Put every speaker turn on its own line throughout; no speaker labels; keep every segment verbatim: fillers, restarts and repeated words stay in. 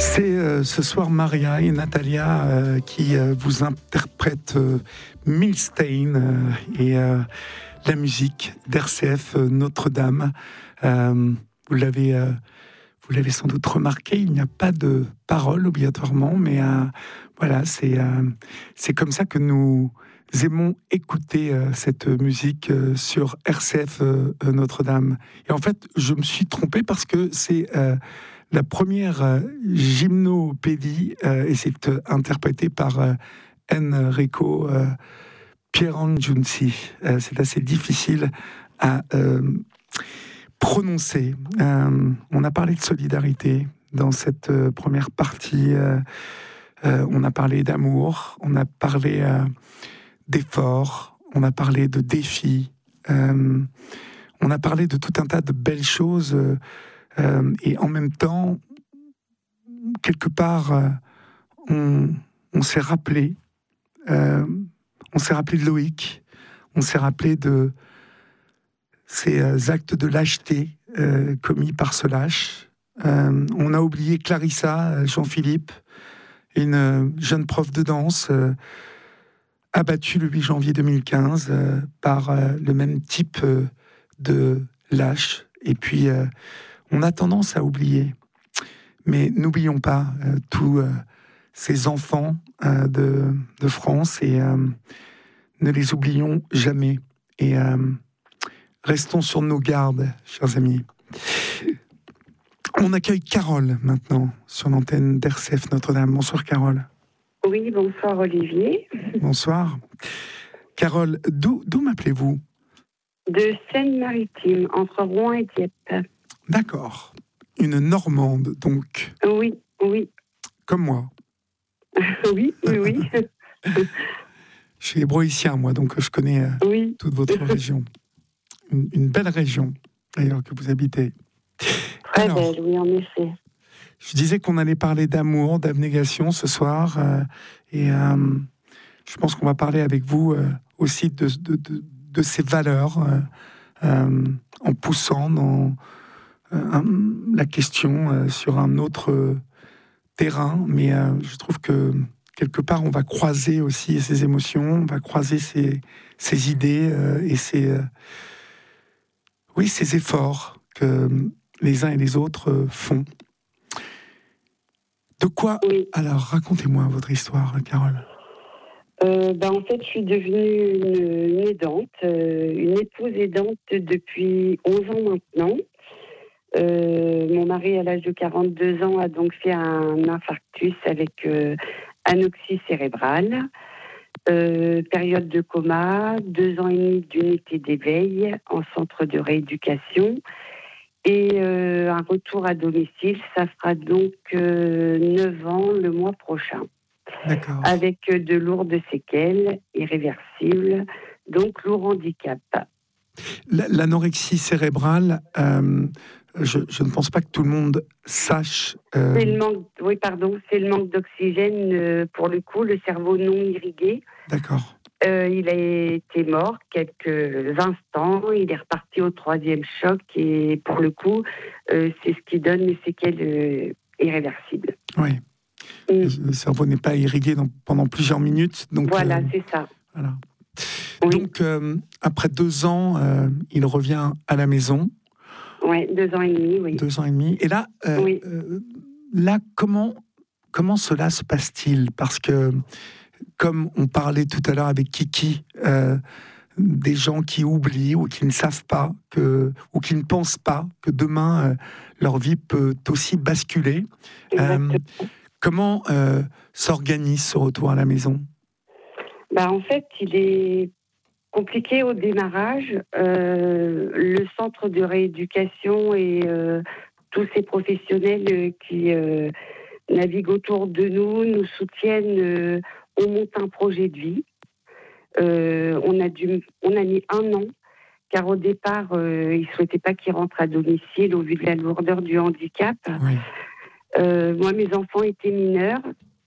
C'est euh, ce soir Maria et Natalia euh, qui euh, vous interprètent euh, Milstein euh, et euh, la musique d'R C F euh, Notre-Dame. Euh, vous l'avez, euh, vous l'avez sans doute remarqué, il n'y a pas de paroles obligatoirement, mais euh, voilà, c'est euh, c'est comme ça que nous aimons écouter euh, cette musique euh, sur R C F euh, Notre-Dame. Et en fait, je me suis trompé parce que c'est euh, la première euh, gymnopédie euh, et c'est euh, interprété par euh, Enrico euh, Pierangiunzi. Euh, c'est assez difficile à euh, prononcer. Euh, on a parlé de solidarité dans cette euh, première partie. Euh, euh, on a parlé d'amour, on a parlé euh, d'efforts, on a parlé de défis. Euh, on a parlé de tout un tas de belles choses. Euh, euh, et en même temps, quelque part, euh, on, on s'est rappelé, euh, on s'est rappelé de Loïc, on s'est rappelé de ces euh, actes de lâcheté euh, commis par ce lâche. Euh, on a oublié Clarissa, Jean-Philippe, une euh, jeune prof de danse euh, abattue le huit janvier deux mille quinze euh, par euh, le même type euh, de lâche. Et puis, euh, on a tendance à oublier. Mais n'oublions pas euh, tous euh, ces enfants euh, de, de France et euh, ne les oublions jamais. Et euh, restons sur nos gardes, chers amis. On accueille Carole maintenant sur l'antenne d'R C F Notre-Dame. Bonsoir Carole.
Oui, bonsoir Olivier.
Bonsoir. Carole, d'où, d'où m'appelez-vous ?
De Seine-Maritime, entre Rouen et Dieppe.
D'accord. Une Normande, donc.
Oui, oui.
Comme moi.
oui, oui, oui.
Je suis hébroïcien, moi, donc je connais euh,
oui.
toute votre région. Une, une belle région, d'ailleurs, que vous habitez.
Très
Alors,
belle, oui, en effet.
Je disais qu'on allait parler d'amour, d'abnégation ce soir. Euh, et euh, je pense qu'on va parler avec vous euh, aussi de, de, de, de ces valeurs, euh, euh, en poussant dans euh, un, la question euh, sur un autre euh, terrain. Mais euh, je trouve que quelque part, on va croiser aussi ces émotions, on va croiser ces, ces idées euh, et ces, euh, oui, ces efforts que les uns et les autres euh, font. De quoi
oui.
Alors, racontez-moi votre histoire, Carole.
Euh, ben, en fait, je suis devenue une, une aidante, euh, une épouse aidante depuis onze ans maintenant. Euh, mon mari, à l'âge de quarante-deux ans, a donc fait un infarctus avec euh, anoxie cérébrale. Euh, période de coma, deux ans et demi d'unité d'éveil en centre de rééducation et euh, un retour à domicile. Ça fera donc euh, neuf ans le mois prochain.
D'accord.
Avec de lourdes séquelles irréversibles, donc lourd handicap.
L'anorexie cérébrale, euh, je, je ne pense pas que tout le monde sache. Euh...
C'est le manque, oui, pardon, c'est le manque d'oxygène euh, pour le coup, le cerveau non irrigué.
D'accord.
Euh, il a été mort quelques instants, il est reparti au troisième choc et pour le coup, euh, c'est ce qui donne les séquelles euh, irréversibles.
Oui. Mm. Le cerveau n'est pas irrigué dans, pendant plusieurs minutes. Donc,
voilà,
euh,
c'est ça.
Voilà.
Oui.
Donc, euh, après deux ans, euh, il revient à la maison.
Oui, deux ans et demi, oui.
Deux ans et demi. Et là, euh,
oui.
euh, là comment, comment cela se passe-t-il ? Parce que, comme on parlait tout à l'heure avec Kiki, euh, des gens qui oublient ou qui ne savent pas, que, ou qui ne pensent pas que demain, euh, leur vie peut aussi basculer. Euh, comment euh, s'organise ce retour à la maison ?
Bah, en fait, il est compliqué au démarrage. Euh, le centre de rééducation et euh, tous ces professionnels qui euh, naviguent autour de nous, nous soutiennent. Euh, on monte un projet de vie. Euh, on, a dû, on a mis un an, car au départ, euh, ils ne souhaitaient pas qu'il rentre à domicile au vu de la lourdeur du handicap.
Oui.
Euh, moi, mes enfants étaient mineurs.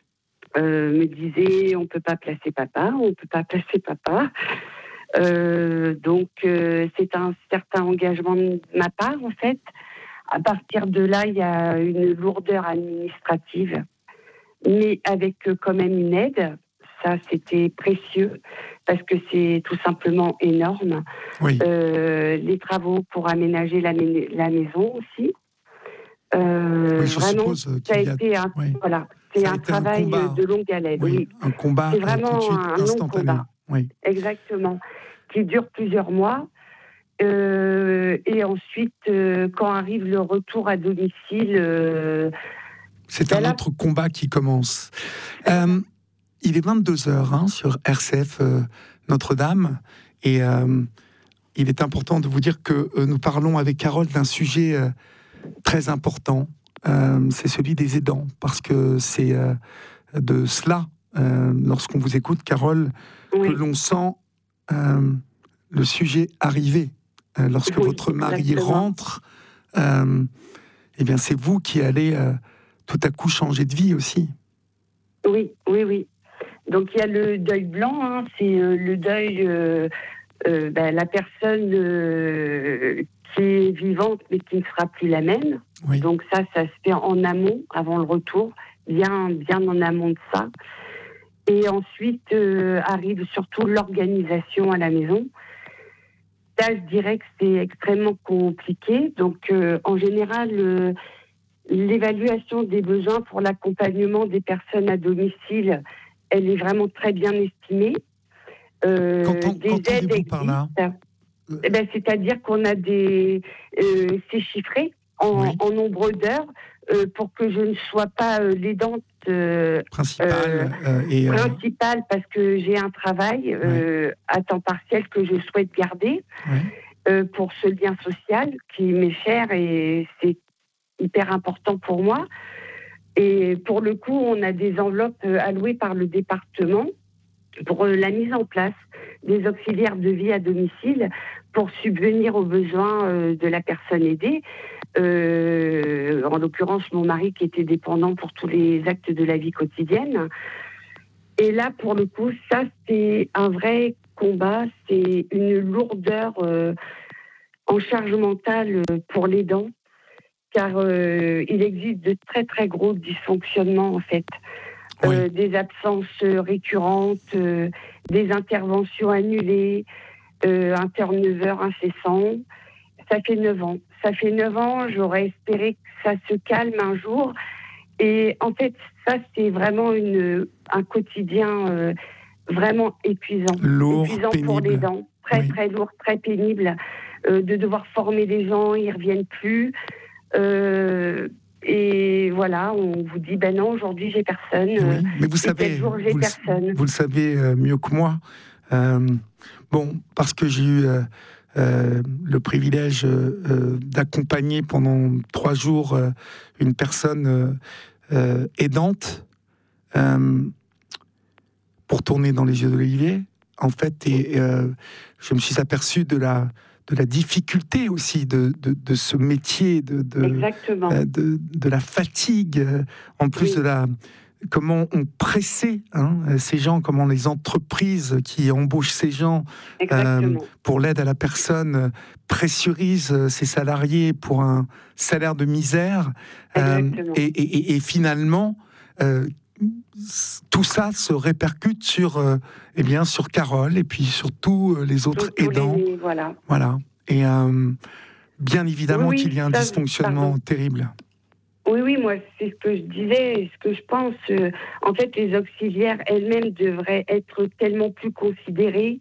Euh, me disaient, on ne peut pas placer papa, on ne peut pas placer papa. Euh, donc, euh, c'est un certain engagement de ma part, en fait, à partir de là, il y a une lourdeur administrative, mais avec euh, quand même une aide. Ça, c'était précieux parce que c'est tout simplement énorme.
Oui.
Euh, les travaux pour aménager la, la maison aussi. Euh,
oui, je
vraiment,
suppose
ça a
qu'il y a...
été un,
Oui.
voilà, c'est
Ça a
un
été un
travail
combat.
de longue haleine.
Oui,
Oui,
un combat
c'est
euh, tout de
vraiment
suite
un long
instantané.
combat.
Oui.
Exactement, qui dure plusieurs mois. Euh, et ensuite, euh, quand arrive le retour à domicile, euh,
c'est
ben
un
là,
autre combat qui commence. Euh, il est vingt-deux heures hein, sur R C F euh, Notre-Dame, et euh, il est important de vous dire que euh, nous parlons avec Carole d'un sujet euh, très important. Euh, c'est celui des aidants, parce que c'est euh, de cela, euh, lorsqu'on vous écoute, Carole,
oui.
que l'on sent euh, le sujet arriver. Euh, lorsque
Oui,
votre mari
exactement.
rentre, euh, eh bien, c'est vous qui allez euh, tout à coup changer de vie aussi.
Oui, oui, oui. Donc il y a le deuil blanc, hein, c'est euh, le deuil, euh, euh, ben, la personne euh, qui est vivante mais qui ne sera plus la même.
Oui.
Donc ça, ça se fait en amont, avant le retour, bien, bien en amont de ça. Et ensuite euh, arrive surtout l'organisation à la maison. Là, je dirais que c'est extrêmement compliqué. Donc euh, en général, euh, l'évaluation des besoins pour l'accompagnement des personnes à domicile, elle est vraiment très bien estimée. Euh,
Qu'entend,
des
qu'entendez-vous
aides
par là ?
existent. Eh ben, c'est-à-dire qu'on a des... Euh, c'est chiffré en,
Oui.
en nombre d'heures euh, pour que je ne sois pas euh, l'aidante euh,
Principale
euh,
euh, et... Euh...
principale parce que j'ai un travail euh,
oui.
à temps partiel que je souhaite garder
Oui.
euh, pour ce lien social qui m'est cher et c'est hyper important pour moi. Et pour le coup, on a des enveloppes allouées par le département pour la mise en place des auxiliaires de vie à domicile pour subvenir aux besoins euh, de la personne aidée. Euh, en l'occurrence, mon mari qui était dépendant pour tous les actes de la vie quotidienne. Et là, pour le coup, ça, c'est un vrai combat. C'est une lourdeur euh, en charge mentale pour l'aidant, car euh, il existe de très, très gros dysfonctionnements, en fait.
Oui.
Euh, des absences récurrentes, euh, des interventions annulées, euh, un turnover incessant. Ça fait neuf ans. Ça fait neuf ans, j'aurais espéré que ça se calme un jour. Et en fait, ça, c'est vraiment une, un quotidien euh, vraiment épuisant.
Lourd,
épuisant
pénible.
Pour les dents. Très, oui. très lourd, très pénible. Euh, de devoir former les gens, ils ne reviennent plus. Euh, Et voilà, on vous dit, ben non, aujourd'hui, j'ai personne.
Oui, mais vous
et
savez,
tel jour, j'ai
vous,
personne.
Le, vous le savez euh, mieux que moi. Euh, bon, parce que j'ai eu euh, euh, le privilège euh, d'accompagner pendant trois jours euh, une personne euh, euh, aidante euh, pour tourner dans les yeux d'Olivier, en fait, et euh, je me suis aperçu de la de la difficulté aussi de, de, de ce métier, de, de,
euh,
de, de la fatigue, euh, en plus oui. de la... Comment on pressait hein, ces gens, comment les entreprises qui embauchent ces gens euh, pour l'aide à la personne pressurisent ces salariés pour un salaire de misère. Euh, et, et, et finalement, euh, tout ça se répercute sur, euh, eh bien, sur Carole et puis sur tous les autres
tous
aidants.
Les, voilà.
voilà. Et euh, bien évidemment oui, qu'il y a un
ça,
dysfonctionnement
pardon.
terrible.
Oui, oui, moi, c'est ce que je disais, ce que je pense. Euh, en fait, les auxiliaires elles-mêmes devraient être tellement plus considérées.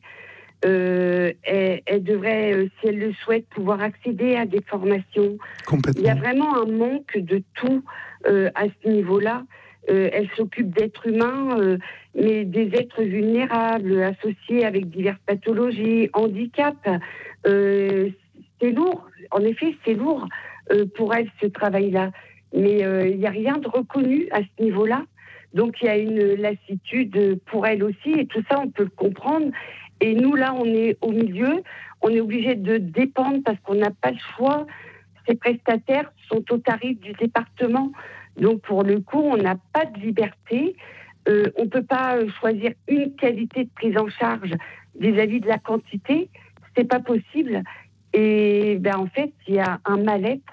Euh, elles, elles devraient, euh, si elles le souhaitent, pouvoir accéder à des formations.
Complètement.
Il y a vraiment un manque de tout euh, à ce niveau-là. Euh, elles s'occupent d'êtres humains, euh, mais des êtres vulnérables, associés avec diverses pathologies, handicaps. Euh, c'est lourd, en effet, c'est lourd euh, pour elles, ce travail-là. Mais il euh, n'y a rien de reconnu à ce niveau-là. Donc, il y a une lassitude pour elles aussi, et tout ça, on peut le comprendre. Et nous, là, on est au milieu, on est obligé de dépendre parce qu'on n'a pas le choix. Ces prestataires sont au tarif du département. Donc, pour le coup, on n'a pas de liberté. Euh, on ne peut pas choisir une qualité de prise en charge vis-à-vis de la quantité. Ce n'est pas possible. Et ben, en fait, il y a un mal-être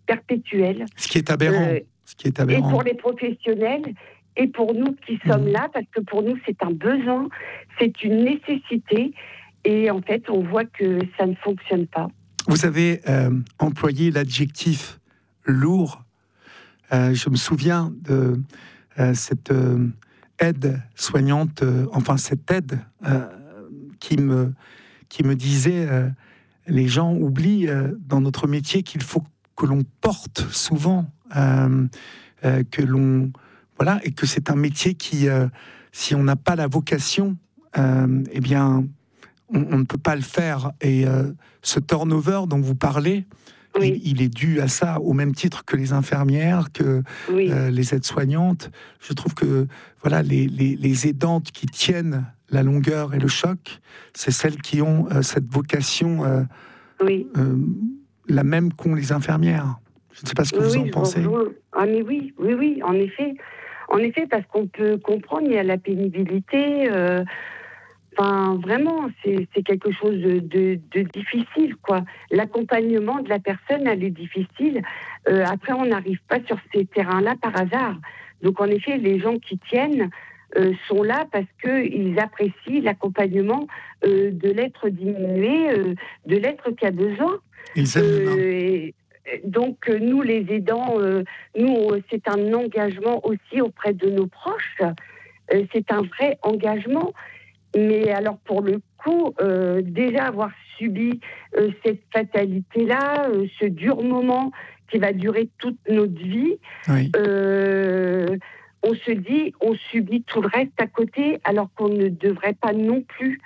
perpétuelle.
Ce qui est aberrant. Euh, ce qui est aberrant.
Et pour les professionnels, et pour nous qui sommes mmh. là, parce que pour nous, c'est un besoin, c'est une nécessité. Et en fait, on voit que ça ne fonctionne pas.
Vous avez euh, employé l'adjectif lourd. Euh, je me souviens de euh, cette euh, aide soignante, euh, enfin cette aide euh, qui, me, qui me disait euh, les gens oublient euh, dans notre métier qu'il faut que l'on porte souvent, euh, euh, que l'on voilà, et que c'est un métier qui, euh, si on n'a pas la vocation, euh, eh bien, on, on ne peut pas le faire. Et euh, ce turnover dont vous parlez, oui. il, il est dû à ça, au même titre que les infirmières, que oui. euh, les aides-soignantes. Je trouve que voilà, les, les, les aidantes qui tiennent la longueur et le choc, c'est celles qui ont euh, cette vocation euh, oui. euh, la même qu'ont les infirmières. Je ne sais pas ce que oui, vous en pensez.
Ah mais oui, oui, oui, en effet. En effet, parce qu'on peut comprendre, il y a la pénibilité. Euh, enfin, vraiment, c'est, c'est quelque chose de, de, de difficile, quoi. L'accompagnement de la personne, elle est difficile. Euh, après, on n'arrive pas sur ces terrains-là par hasard. Donc, en effet, les gens qui tiennent euh, sont là parce qu'ils apprécient l'accompagnement euh, de l'être diminué, euh, de l'être qui a besoin.
Ils aiment euh,
et, Donc, nous, les aidants, euh, nous, c'est un engagement aussi auprès de nos proches. Euh, c'est un vrai engagement. Mais alors, pour le coup, euh, déjà avoir subi euh, cette fatalité-là, euh, ce dur moment qui va durer toute notre vie, oui. euh, on se dit, on subit tout le reste à côté, alors qu'on ne devrait pas non plus.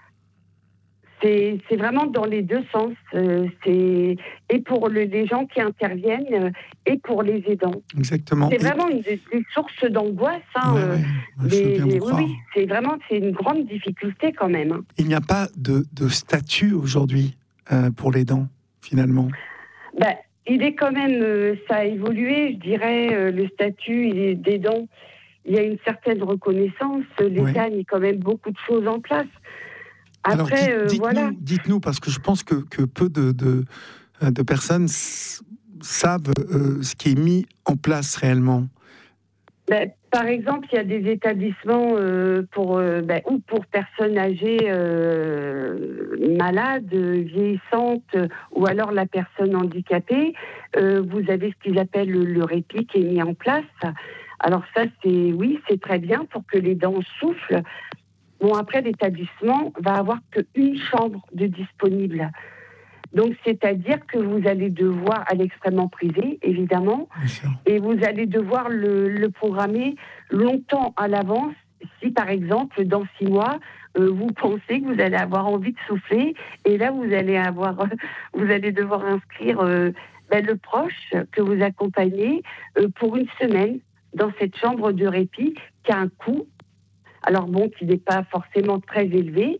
C'est, c'est vraiment dans les deux sens. Euh, c'est et pour le, les gens qui interviennent euh, et pour les aidants.
Exactement.
C'est vraiment une des, des sources d'angoisse. Hein,
ouais,
euh,
ouais, des, des,
oui, oui, c'est vraiment c'est une grande difficulté quand même. Hein.
Il n'y a pas de, de statut aujourd'hui euh, pour l'aidant, finalement.
Ben, il est quand même, euh, ça a évolué, je dirais, euh, le statut il est d'aidant. Il y a une certaine reconnaissance. L'État ouais. a mis quand même beaucoup de choses en place. Après,
Alors, dites,
euh, voilà.
Dites-nous, dites-nous, parce que je pense que, que peu de, de, de personnes s- savent euh, ce qui est mis en place réellement.
Ben, par exemple, il y a des établissements euh, pour, euh, ben, ou pour personnes âgées euh, malades, vieillissantes, ou alors la personne handicapée. Euh, vous avez ce qu'ils appellent le, le répit qui est mis en place. Alors ça, c'est oui, c'est très bien pour que les dents soufflent. Bon, après, l'établissement va avoir qu'une chambre de disponible. Donc, c'est-à-dire que vous allez devoir, à l'extrêmement privé, évidemment, et vous allez devoir le, le programmer longtemps à l'avance. Si, par exemple, dans six mois, euh, vous pensez que vous allez avoir envie de souffler, et là, vous allez avoir, euh, vous allez devoir inscrire euh, ben, le proche que vous accompagnez euh, pour une semaine dans cette chambre de répit qui a un coût. Alors bon, qui n'est pas forcément très élevé,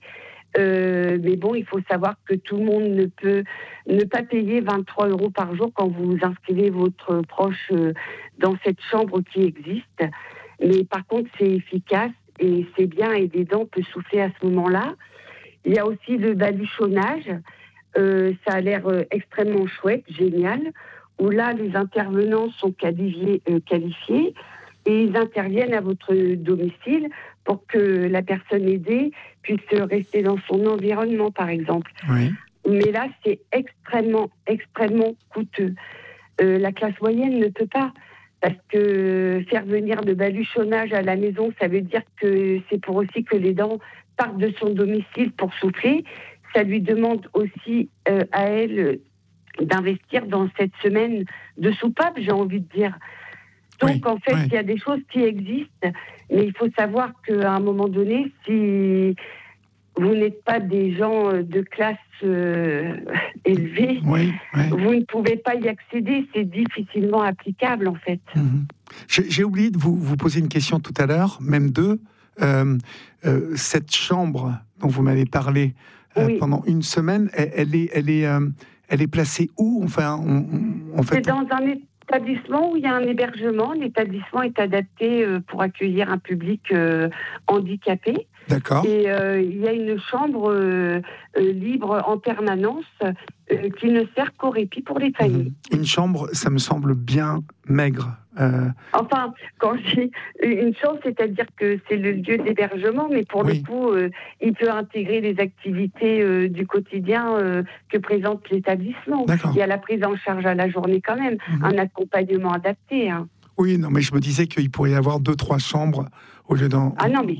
euh, mais bon, il faut savoir que tout le monde ne peut ne pas payer vingt-trois euros par jour quand vous inscrivez votre proche euh, dans cette chambre qui existe. Mais par contre, c'est efficace et c'est bien et des dents peuvent souffler à ce moment-là. Il y a aussi le baluchonnage. Euh, ça a l'air euh, extrêmement chouette, génial, où là, les intervenants sont qualifiés, euh, qualifiés et ils interviennent à votre domicile pour que la personne aidée puisse rester dans son environnement, par exemple.
Oui.
Mais là, c'est extrêmement, extrêmement coûteux. Euh, la classe moyenne ne peut pas, parce que faire venir le baluchonnage à la maison, ça veut dire que c'est pour aussi que les dents partent de son domicile pour souffler. Ça lui demande aussi euh, à elle d'investir dans cette semaine de soupape, j'ai envie de dire. Donc, oui, en fait, oui. il y a des choses qui existent, mais il faut savoir qu'à un moment donné, si vous n'êtes pas des gens de classe euh, élevée,
oui, oui.
vous ne pouvez pas y accéder. C'est difficilement applicable, en fait.
Mmh. J'ai, j'ai oublié de vous, vous poser une question tout à l'heure, même deux. Euh, euh, cette chambre dont vous m'avez parlé euh, oui. pendant une semaine, elle, elle est, elle est, euh, elle est placée où ? Enfin, on, on, en fait,
c'est dans un établissement où il y a un hébergement. L'établissement est adapté euh, pour accueillir un public euh, handicapé.
D'accord.
Et euh, il y a une chambre euh, euh, libre en permanence euh, qui ne sert qu'au répit pour les familles.
Mmh. Une chambre, ça me semble bien maigre. Euh...
Enfin, quand je dis une chambre, c'est-à-dire que c'est le lieu d'hébergement, mais pour
Oui.
le coup, euh, il peut intégrer les activités euh, du quotidien euh, que présente l'établissement.
D'accord.
Il y a la prise en charge à la journée quand même,
Mmh.
un accompagnement adapté. Hein.
Oui, non, mais je me disais qu'il pourrait y avoir deux, trois chambres au lieu d'en,
Ah non, mais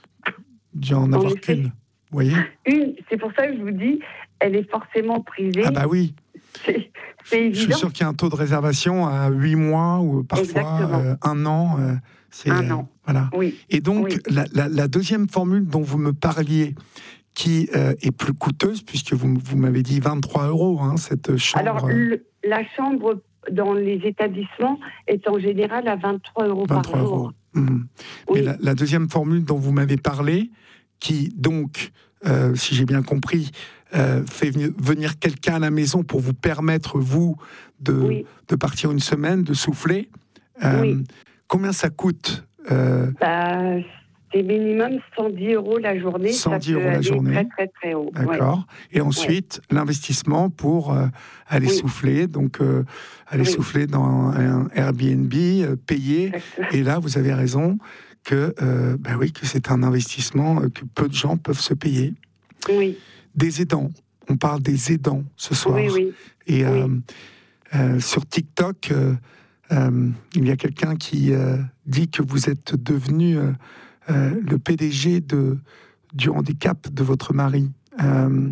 d'y en avoir qu'une. Vous voyez ?
Une, c'est pour ça que je vous dis, elle est forcément privée.
Ah bah oui.
C'est, c'est évident.
Je suis sûr qu'il y a un taux de réservation à huit mois ou parfois euh, un an. Euh, c'est,
un an.
Euh, voilà.
Oui.
Et donc,
oui.
la, la, la deuxième formule dont vous me parliez, qui euh, est plus coûteuse, puisque vous, vous m'avez dit vingt-trois euros, hein, cette chambre.
Alors, le, la chambre dans les établissements est en général à vingt-trois euros par jour.
Euros. Mmh.
Oui.
Mais la, la deuxième formule dont vous m'avez parlé, qui donc, euh, si j'ai bien compris, euh, fait venir quelqu'un à la maison pour vous permettre, vous, de,
oui.
de partir une semaine, de souffler. Euh,
oui.
Combien ça coûte euh...
bah, c'est minimum cent dix euros la journée.
cent dix
ça
euros
peut
la
aller
journée.
Très, très, très haut.
D'accord.
Ouais.
Et ensuite, ouais. l'investissement pour euh, aller oui. souffler. Donc, euh, aller oui. souffler dans un Airbnb, euh, payer. Exactement. Et là, vous avez raison que, euh, ben oui, que c'est un investissement que peu de gens peuvent se payer.
Oui.
Des aidants. On parle des aidants ce soir.
Oui, oui.
Et euh,
oui.
Euh, sur TikTok, euh, euh, il y a quelqu'un qui euh, dit que vous êtes devenu euh, euh, le P D G de, du handicap de votre mari. Euh,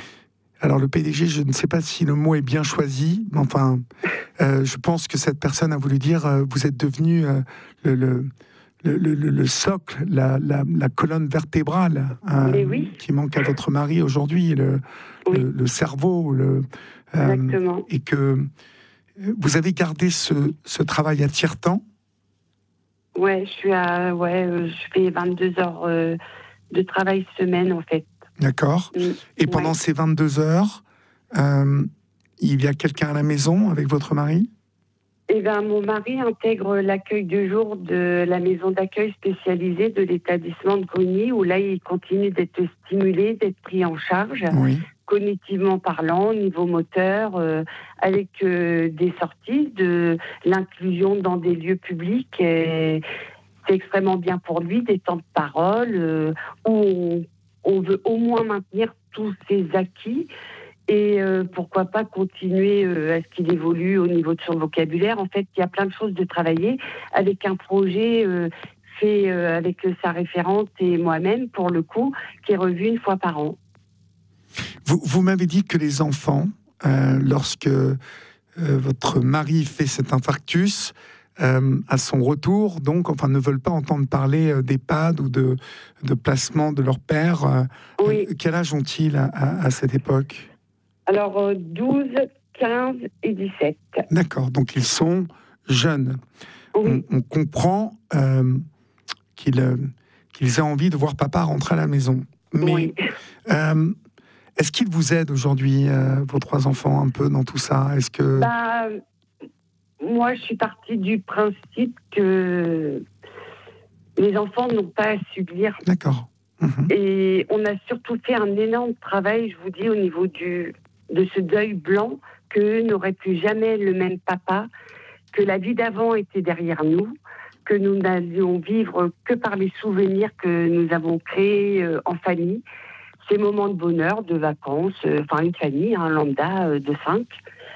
alors le P D G, je ne sais pas si le mot est bien choisi, mais enfin, euh, je pense que cette personne a voulu dire euh, vous êtes devenu euh, le, le, le, le, le socle, la, la, la colonne vertébrale euh,
oui.
qui manque à votre mari aujourd'hui, le, oui. le, le cerveau, le,
euh,
et que vous avez gardé ce, ce travail à tiers-temps ?
Ouais, je suis à, ouais, euh, je fais vingt-deux heures euh, de travail semaine en fait.
D'accord. Mmh. Et pendant ouais. ces vingt-deux heures, euh, il y a quelqu'un à la maison avec votre mari ?
Eh bien, mon mari intègre l'accueil de jour de la maison d'accueil spécialisée de l'établissement de Cogny, où là, il continue d'être stimulé, d'être pris en charge.
Oui.
Cognitivement parlant, niveau moteur, euh, avec euh, des sorties, de l'inclusion dans des lieux publics. Et c'est extrêmement bien pour lui, des temps de parole, euh, où on, on veut au moins maintenir tous ses acquis et euh, pourquoi pas continuer euh, à ce qu'il évolue au niveau de son vocabulaire. En fait, il y a plein de choses de travailler avec un projet euh, fait euh, avec sa référente et moi-même, pour le coup, qui est revu une fois par an.
Vous, vous m'avez dit que les enfants, euh, lorsque euh, votre mari fait cet infarctus, euh, à son retour, donc, enfin, ne veulent pas entendre parler euh, d'EHPAD ou de, de placement de leur père. Euh,
oui.
euh, quel âge ont-ils à, à, à cette époque ?
Alors, euh, douze, quinze et dix-sept.
D'accord, donc ils sont jeunes.
Oui.
On, on comprend euh, qu'ils, euh, qu'ils aient envie de voir papa rentrer à la maison. Mais...
Oui.
Euh, Est-ce qu'ils vous aident aujourd'hui, euh, vos trois enfants, un peu dans tout ça ? Est-ce que...
Bah, moi, je suis partie du principe que les enfants n'ont pas à subir.
D'accord. Mmh.
Et on a surtout fait un énorme travail, je vous dis, au niveau du, de ce deuil blanc, qu'eux n'auraient plus jamais le même papa, que la vie d'avant était derrière nous, que nous n'allions vivre que par les souvenirs que nous avons créés euh, en famille. Ces moments de bonheur, de vacances, euh, enfin une famille, un lambda euh, de cinq,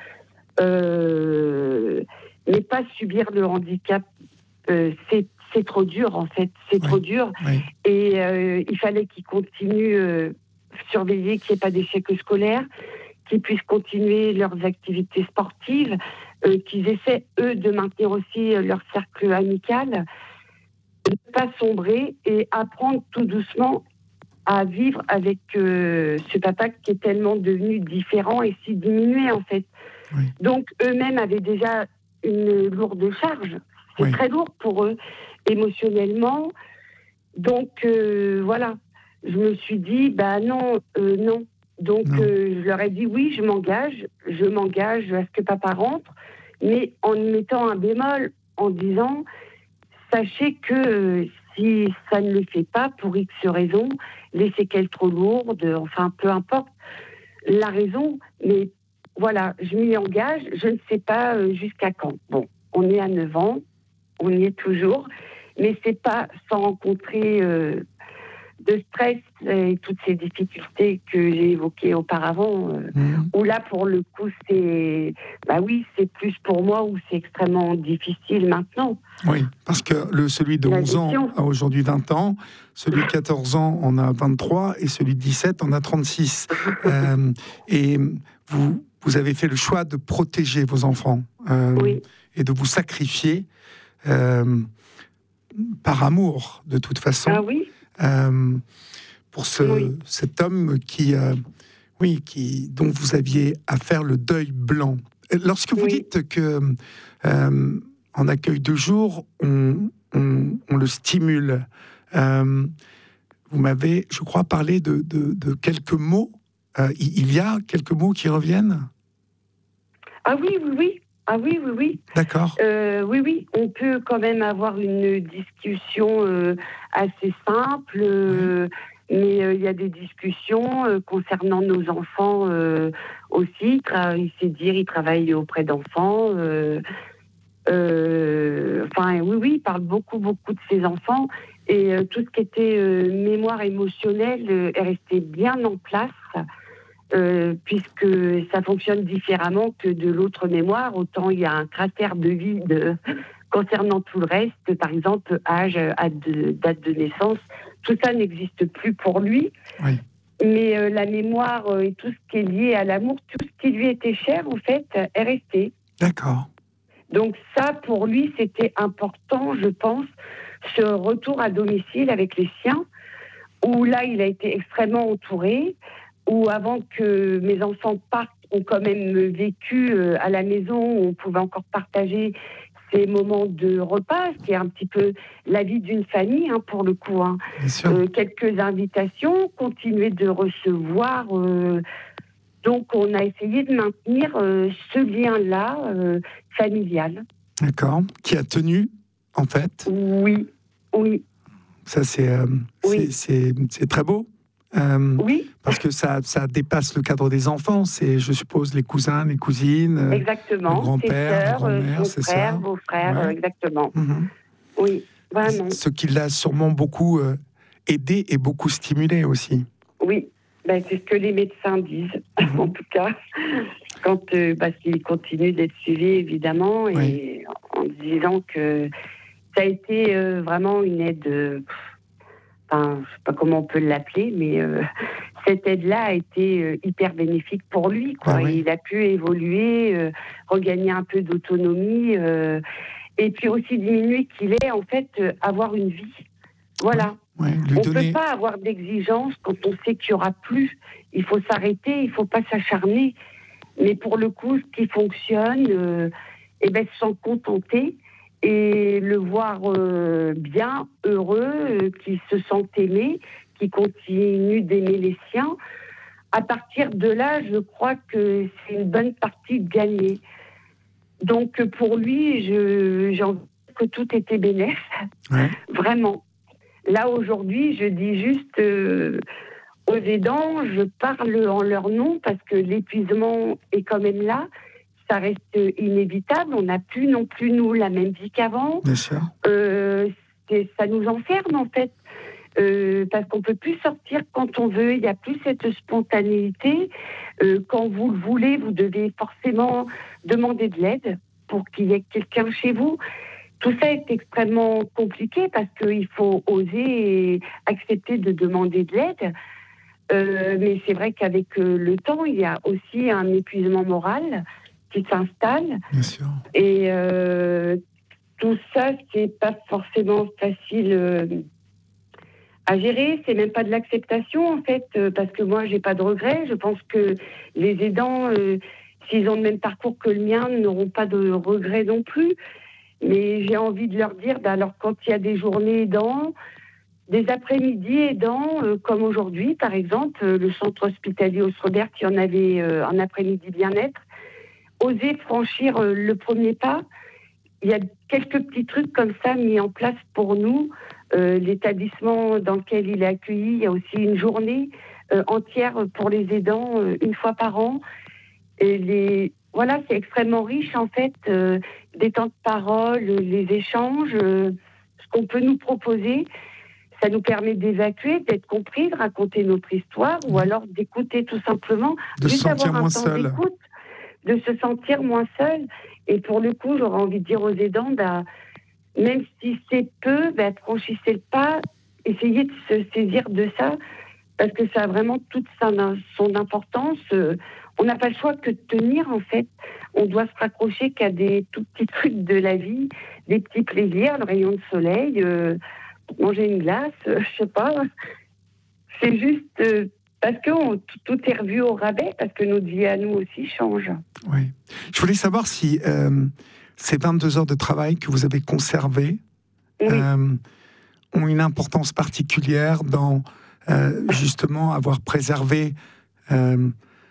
euh, mais pas subir le handicap, euh, c'est, c'est trop dur en fait, c'est oui, trop dur.
Oui.
Et euh, il fallait qu'ils continuent euh, surveiller qu'il n'y ait pas d'échec scolaire, qu'ils puissent continuer leurs activités sportives, euh, qu'ils essaient eux de maintenir aussi leur cercle amical, de ne pas sombrer et apprendre tout doucement à vivre avec euh, ce papa qui est tellement devenu différent et si diminué, en fait.
Oui.
Donc, eux-mêmes avaient déjà une lourde charge. C'est oui. très lourd pour eux, émotionnellement. Donc, euh, voilà. Je me suis dit, bah non, euh, non. Donc, non. Euh, je leur ai dit, oui, je m'engage. Je m'engage à ce que papa rentre, mais en mettant un bémol, en disant, sachez que euh, si ça ne le fait pas, pour X raisons, les séquelles trop lourdes, enfin, peu importe la raison, mais voilà, je m'y engage, je ne sais pas euh, jusqu'à quand. Bon, on est à neuf ans, on y est toujours, mais c'est pas sans rencontrer euh, de stress et toutes ces difficultés que j'ai évoquées auparavant, euh,
Mmh.
où là, pour le coup, c'est, bah oui, c'est plus pour moi, où c'est extrêmement difficile maintenant.
Oui, parce que le, celui de
La
onze ans
gestion.
a aujourd'hui vingt ans, celui de quatorze ans en a vingt-trois et celui de dix-sept en a trente-six. Euh, et vous, vous avez fait le choix de protéger vos enfants euh,
Oui.
et de vous sacrifier euh, par amour, de toute façon,
Ah oui,
euh, pour ce,
Oui.
cet homme qui, euh, oui, qui, dont vous aviez à faire le deuil blanc. Lorsque vous
Oui.
dites que euh, en accueil de jour, on, on, on le stimule, euh, vous m'avez, je crois, parlé de, de, de quelques mots. Euh, il y a quelques mots qui reviennent.
Ah oui, oui, oui. Ah oui, oui, oui.
D'accord.
Euh, oui, oui. On peut quand même avoir une discussion euh, assez simple, euh, mais euh, il y a des discussions euh, concernant nos enfants euh, aussi. Il, tra- il sait dire, il travaille auprès d'enfants. Euh, euh, enfin, oui, oui, il parle beaucoup, beaucoup de ses enfants. Et euh, tout ce qui était euh, mémoire émotionnelle euh, est resté bien en place. Euh, puisque ça fonctionne différemment que de l'autre mémoire. Autant il y a un cratère de vide euh, concernant tout le reste, par exemple âge, date de, date de naissance, tout ça n'existe plus pour lui.
Oui.
Mais euh, la mémoire euh, et tout ce qui est lié à l'amour, tout ce qui lui était cher, en fait, est resté.
D'accord.
Donc ça, pour lui, c'était important, je pense, ce retour à domicile avec les siens, où là, il a été extrêmement entouré, où avant que mes enfants partent, ont quand même vécu euh, à la maison, où on pouvait encore partager ces moments de repas, qui est un petit peu la vie d'une famille, hein, pour le coup. Hein.
Bien sûr.
Euh, quelques invitations, continuer de recevoir. Euh, donc, on a essayé de maintenir euh, ce lien-là euh, familial.
D'accord. Qui a tenu, en fait.
Oui, oui.
Ça, c'est euh,
Oui.
c'est, c'est, c'est très beau. Euh,
Oui.
Parce que ça, ça dépasse le cadre des enfants. C'est, je suppose, les cousins, les cousines, euh,
Exactement.
le grand-père,
Ses
la
sœurs,
grand-mère,
son
c'est
frère,
ça.
vos frères,
Ouais.
euh, exactement.
Mm-hmm.
Oui, vraiment.
Ce qui l'a sûrement beaucoup euh, aidé et beaucoup stimulé aussi.
Oui, ben, c'est ce que les médecins disent,
Mm-hmm.
en tout cas, quand, euh, parce qu'ils continuent d'être suivis, évidemment, et
Oui.
en disant que ça a été euh, vraiment une aide, euh, enfin, je ne sais pas comment on peut l'appeler, mais euh, cette aide-là a été euh, hyper bénéfique pour lui, quoi.
Ah oui.
Il a pu évoluer, euh, regagner un peu d'autonomie, euh, et puis aussi diminuer qu'il est, en fait, euh, avoir une vie. Voilà.
Ouais, lui
On ne
donner...
peut pas avoir d'exigence quand on sait qu'il n'y aura plus. Il faut s'arrêter, il ne faut pas s'acharner. Mais pour le coup, ce qui fonctionne, euh, eh ben, s'en contenter et le voir euh, bien, heureux, euh, qui se sent aimé, qui continue d'aimer les siens. À partir de là, je crois que c'est une bonne partie de gagner. Donc pour lui, je, j'ai envie de dire que tout était bénéfique,
Ouais.
vraiment. Là, aujourd'hui, je dis juste euh, aux aidants, je parle en leur nom parce que l'épuisement est quand même là. Ça reste inévitable. On n'a plus non plus, nous, la même vie qu'avant.
Bien sûr.
Euh, c'est, ça nous enferme, en fait. Euh, parce qu'on ne peut plus sortir quand on veut. Il n'y a plus cette spontanéité. Euh, quand vous le voulez, vous devez forcément demander de l'aide pour qu'il y ait quelqu'un chez vous. Tout ça est extrêmement compliqué parce qu'il faut oser et accepter de demander de l'aide. Euh, mais c'est vrai qu'avec euh, le temps, il y a aussi un épuisement moral qui s'installe.
Bien sûr.
Et euh, tout ça, c'est pas forcément facile euh, à gérer. C'est même pas de l'acceptation, en fait, euh, parce que moi, j'ai pas de regrets. Je pense que les aidants, euh, s'ils ont le même parcours que le mien, n'auront pas de regrets non plus. Mais j'ai envie de leur dire, ben alors quand il y a des journées aidants, des après-midi aidants, euh, comme aujourd'hui par exemple, euh, le centre hospitalier Osrebert, il y en avait euh, un après-midi bien-être, oser franchir euh, le premier pas, il y a quelques petits trucs comme ça mis en place pour nous. Euh, l'établissement dans lequel il est accueilli, il y a aussi une journée euh, entière pour les aidants, euh, une fois par an. Et les, voilà, c'est extrêmement riche en fait, euh, des temps de parole, les échanges, euh, ce qu'on peut nous proposer. Ça nous permet d'évacuer, d'être compris, de raconter notre histoire, ou alors d'écouter tout simplement,
de se sentir
d'avoir un
moins
temps
seul.
d'écoute, de se sentir moins seul. Et pour le coup, j'aurais envie de dire aux aidants, bah, même si c'est peu, bah, franchissez le pas, essayez de se saisir de ça, parce que ça a vraiment toute son, son importance. On n'a pas le choix que de tenir, en fait. On doit se raccrocher qu'à des tout petits trucs de la vie, des petits plaisirs, le rayon de soleil, euh, manger une glace, euh, je sais pas. C'est juste euh, parce que on, tout, tout est revu au rabais, parce que notre vie à nous aussi change.
Oui. Je voulais savoir si euh, ces vingt-deux heures de travail que vous avez conservées oui. euh, ont une importance particulière dans euh, justement avoir préservé euh,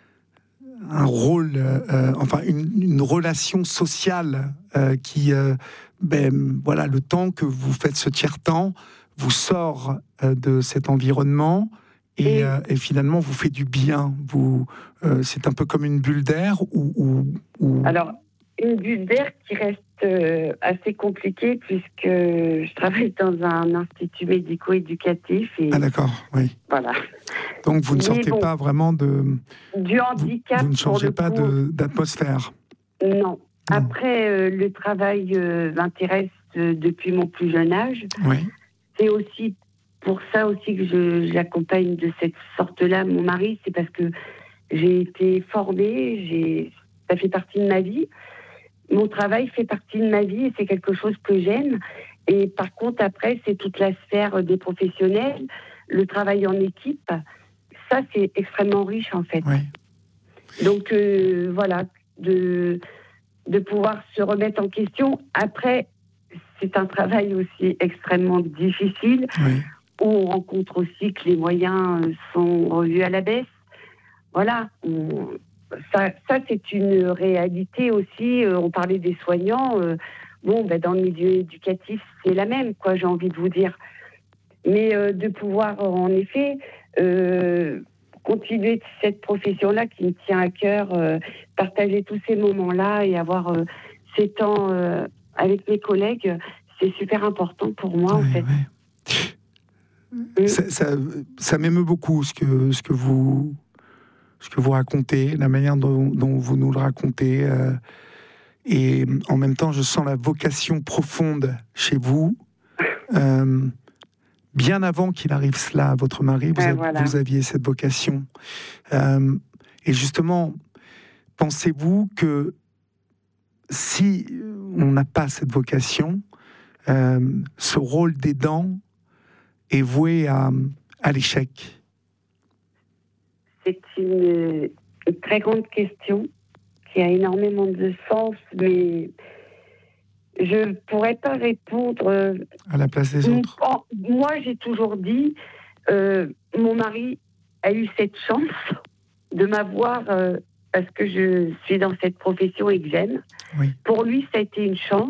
un rôle, euh, enfin une, une relation sociale euh, qui, euh, ben, voilà, le temps que vous faites ce tiers-temps vous sort euh, de cet environnement et, euh, et finalement vous fait du bien. Vous, euh, c'est un peu comme une bulle d'air ou, ou, ou...
Alors, une bulle d'air qui reste euh, assez compliquée puisque je travaille dans un institut médico-éducatif. Et
ah d'accord, oui.
Voilà.
Donc vous ne sortez
bon,
pas vraiment de...
Du handicap.
Vous, vous ne changez
pour le
pas
coup,
de, d'atmosphère.
Non. non.
Non.
Après, euh, le travail euh, m'intéresse euh, depuis mon plus jeune âge.
Oui.
C'est aussi pour ça aussi que je, j'accompagne de cette sorte-là mon mari. C'est parce que j'ai été formée, j'ai, ça fait partie de ma vie. Mon travail fait partie de ma vie et c'est quelque chose que j'aime. Et par contre, après, c'est toute la sphère des professionnels, le travail en équipe. Ça, c'est extrêmement riche, en fait.
Oui.
Donc, euh, voilà, de, de pouvoir se remettre en question. Après, c'est un travail aussi extrêmement difficile,
oui.
où on rencontre aussi que les moyens sont revus à la baisse. Voilà, on, ça, ça, c'est une réalité aussi. Euh, on parlait des soignants. Euh, bon, ben, dans le milieu éducatif, c'est la même, quoi, j'ai envie de vous dire. Mais euh, de pouvoir, en effet, euh, continuer cette profession-là qui me tient à cœur, euh, partager tous ces moments-là et avoir euh, ces temps euh, avec mes collègues, c'est super important pour moi,
oui,
en fait.
Oui. Mmh. Ça, ça, ça m'émeut beaucoup ce que, ce que vous... ce que vous racontez, la manière dont, dont vous nous le racontez. Euh, et en même temps, je sens la vocation profonde chez vous. Euh, bien avant qu'il arrive cela, votre mari, vous,
ouais,
a,
voilà.
vous aviez cette vocation. Euh, et justement, pensez-vous que si on n'a pas cette vocation, euh, ce rôle d'aidant est voué à, à l'échec?
C'est une, une très grande question qui a énormément de sens, mais je ne pourrais pas répondre
à la place des autres.
Moi, j'ai toujours dit, euh, mon mari a eu cette chance de m'avoir euh, parce que je suis dans cette profession et que j'aime.
Oui.
Pour lui, ça a été une chance.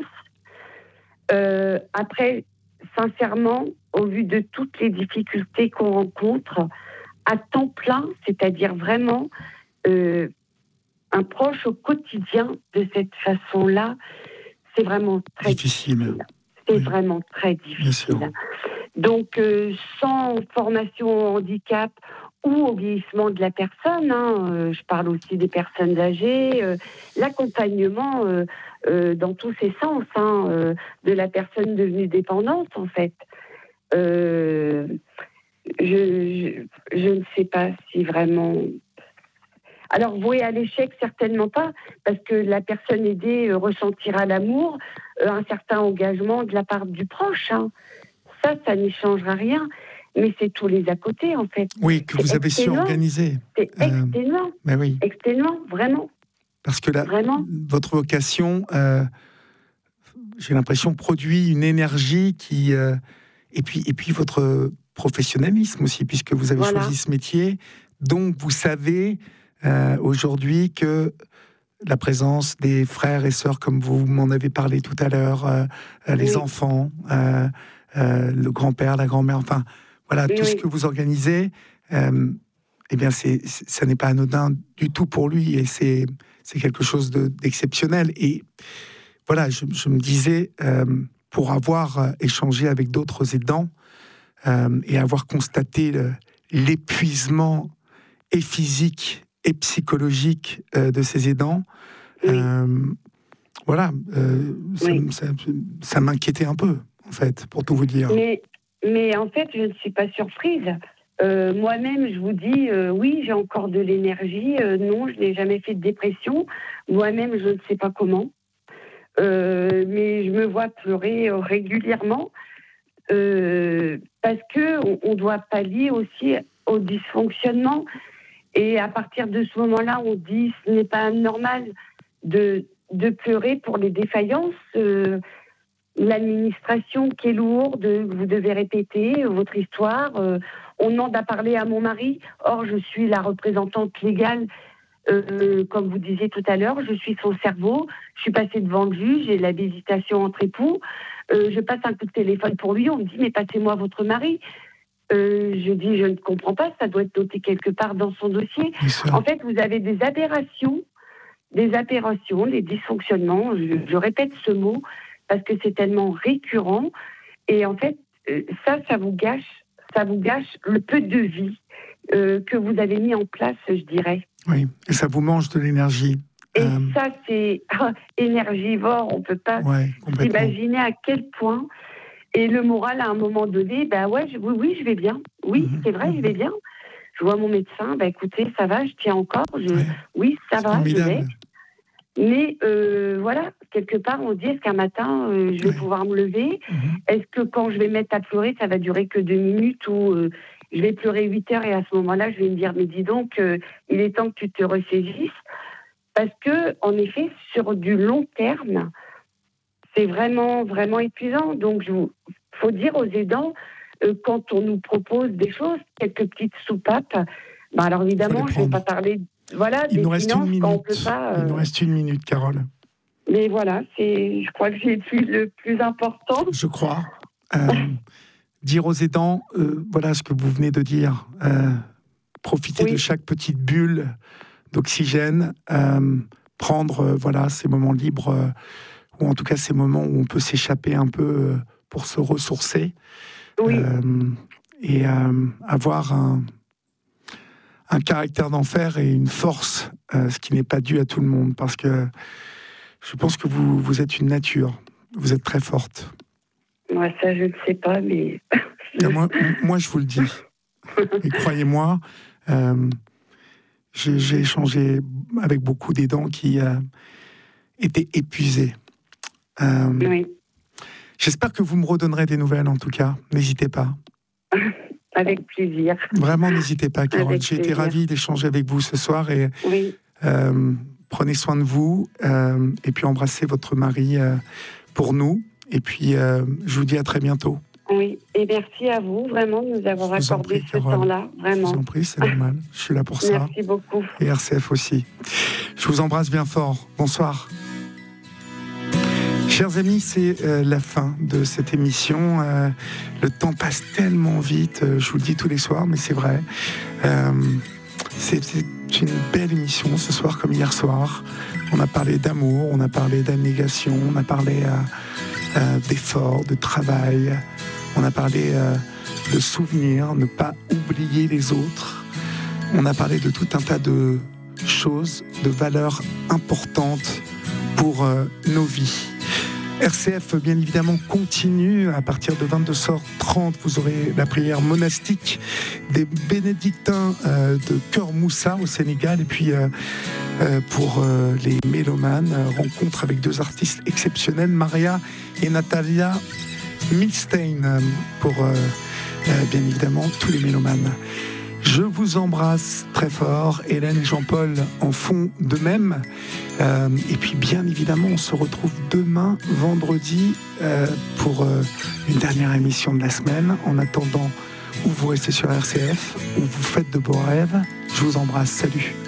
Euh, après, sincèrement, au vu de toutes les difficultés qu'on rencontre, à temps plein, c'est-à-dire vraiment euh, un proche au quotidien de cette façon-là, c'est vraiment très difficile. difficile. C'est oui. vraiment très difficile. Donc, euh, sans formation au handicap ou au vieillissement de la personne, hein, euh, je parle aussi des personnes âgées, euh, l'accompagnement euh, euh, dans tous ses sens, hein, euh, de la personne devenue dépendante, en fait. Euh, je, je, je ne sais pas si vraiment... Alors, voué à l'échec, certainement pas, parce que la personne aidée euh, ressentira l'amour, euh, un certain engagement de la part du proche. Hein. Ça, ça n'y changera rien, mais c'est tous les à côté, en fait.
Oui, que vous avez su organiser.
C'est exténuant.
Euh, mais oui.
Exténuant, vraiment.
Parce que la,
vraiment.
votre vocation, euh, j'ai l'impression, produit une énergie qui... Euh, et, puis, et puis votre professionnalisme aussi, puisque vous avez voilà. choisi ce métier, donc vous savez... Euh, aujourd'hui que la présence des frères et sœurs, comme vous m'en avez parlé tout à l'heure, euh, les oui. enfants, euh, euh, le grand-père, la grand-mère, enfin, voilà, oui, tout oui. ce que vous organisez, euh, eh bien, c'est, c'est, ça n'est pas anodin du tout pour lui, et c'est, c'est quelque chose de, d'exceptionnel. Et voilà, je, je me disais, euh, pour avoir échangé avec d'autres aidants euh, et avoir constaté le, l'épuisement et physique et psychologique euh, de ces aidants, oui. euh, voilà, euh, ça, oui. ça, ça, ça m'inquiétait un peu, en fait, pour tout vous dire.
Mais, mais en fait, je ne suis pas surprise. Euh, moi-même, je vous dis, euh, oui, j'ai encore de l'énergie. Euh, non, je n'ai jamais fait de dépression. Moi-même, je ne sais pas comment. Euh, mais je me vois pleurer euh, régulièrement euh, parce qu'on on doit pallier aussi au dysfonctionnement. Et à partir de ce moment-là, on dit ce n'est pas normal de, de pleurer pour les défaillances. Euh, l'administration qui est lourde, vous devez répéter votre histoire. Euh, on demande à parler à mon mari. Or, je suis la représentante légale, euh, comme vous disiez tout à l'heure. Je suis son cerveau. Je suis passée devant le juge. J'ai la visitation entre époux. Euh, je passe un coup de téléphone pour lui. On me dit, mais passez-moi votre mari. Euh, je dis, je ne comprends pas, ça doit être noté quelque part dans son dossier. En fait, vous avez des aberrations, des aberrations, des dysfonctionnements, je, je répète ce mot, parce que c'est tellement récurrent, et en fait, ça, ça vous gâche, ça vous gâche le peu de vie euh, que vous avez mis en place, je dirais.
Oui, et ça vous mange de l'énergie.
Et euh... ça, c'est ah, énergivore, on ne peut pas
ouais,
s'imaginer à quel point... Et le moral, à un moment donné, ben ouais, je, oui, oui, je vais bien. Oui, mmh, c'est vrai, mmh. je vais bien. Je vois mon médecin, ben écoutez, ça va, je tiens encore. Je, ouais. Oui, ça
c'est
va,
formidable.
je vais. Mais euh, voilà, quelque part, on dit, est-ce qu'un matin, euh, je vais ouais. pouvoir me lever mmh. Est-ce que quand je vais me mettre à pleurer, ça va durer que deux minutes ou euh, je vais pleurer huit heures et à ce moment-là, je vais me dire, mais dis donc, euh, il est temps que tu te ressaisisses. Parce que, en effet, sur du long terme, c'est vraiment, vraiment épuisant. Donc, il faut dire aux aidants, euh, quand on nous propose des choses, quelques petites soupapes, bah alors évidemment, je ne vais pas parler voilà,
il
des
nous reste
finances
une minute.
quand on peut pas... Euh...
Il nous reste une minute, Carole.
Mais voilà, c'est, je crois que j'ai dit le plus important.
Je crois. Euh, dire aux aidants, euh, voilà ce que vous venez de dire. Euh, profiter oui. de chaque petite bulle d'oxygène, euh, prendre euh, voilà, ces moments libres... Euh, ou en tout cas ces moments où on peut s'échapper un peu pour se ressourcer,
oui.
euh, et euh, avoir un, un caractère d'enfer et une force, euh, ce qui n'est pas dû à tout le monde, parce que je pense que vous, vous êtes une nature, vous êtes très forte.
Moi, ça, je ne sais pas, mais...
Et moi, moi, je vous le dis, et croyez-moi, euh, j'ai, j'ai échangé avec beaucoup d'aidants qui euh, étaient épuisés. Euh,
oui.
J'espère que vous me redonnerez des nouvelles, en tout cas. N'hésitez pas.
Avec plaisir.
Vraiment, n'hésitez pas, Carole.
Avec
J'ai
plaisir.
été ravi d'échanger avec vous ce soir. Et,
oui.
euh, prenez soin de vous. Euh, et puis, embrassez votre mari euh, pour nous. Et puis, euh, je vous dis à très bientôt.
Oui. Et merci à vous, vraiment, de nous avoir accordé prie, ce
Carole.
temps-là. Vraiment.
Je vous en prie, c'est normal. Je suis là pour ça.
Merci beaucoup.
Et R C F aussi. Je vous embrasse bien fort. Bonsoir. Chers amis, c'est euh, la fin de cette émission. Euh, le temps passe tellement vite, euh, je vous le dis tous les soirs, mais c'est vrai. Euh, c'est, c'est une belle émission ce soir comme hier soir. On a parlé d'amour, on a parlé d'abnégation, on a parlé euh, euh, d'effort, de travail, on a parlé euh, de souvenirs, ne pas oublier les autres. On a parlé de tout un tas de choses, de valeurs importantes pour euh, nos vies. R C F, bien évidemment, continue. À partir de vingt-deux heures trente, vous aurez la prière monastique des bénédictins euh, de Cœur Moussa au Sénégal. Et puis, euh, euh, pour euh, les mélomanes, euh, rencontre avec deux artistes exceptionnels, Maria et Natalia Milstein, euh, pour, euh, euh, bien évidemment, tous les mélomanes. Je vous embrasse très fort. Hélène et Jean-Paul en font de même. Euh, et puis, bien évidemment, on se retrouve demain, vendredi, euh, pour euh, une dernière émission de la semaine. En attendant, ou vous restez sur R C F, ou vous faites de beaux rêves. Je vous embrasse. Salut.